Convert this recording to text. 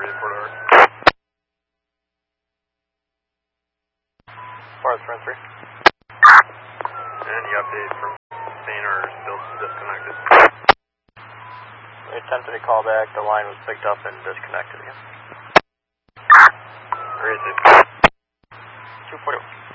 Copy, Port Order. Far as front 3. Any update from Spain or still disconnected? We attempted to call back, the line was picked up and disconnected again. Where is it? 241.